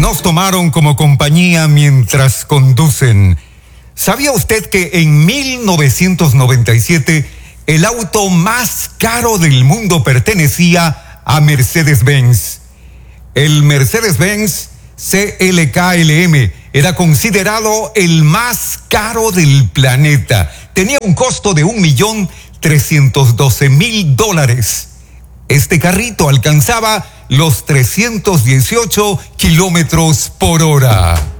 nos tomaron como compañía mientras conducen. ¿Sabía usted que en 1997 el auto más caro del mundo pertenecía a Mercedes-Benz? El Mercedes-Benz CLK-LM era considerado el más caro del planeta. Tenía un costo de $1.312.000. Este carrito alcanzaba los 318 kilómetros por hora.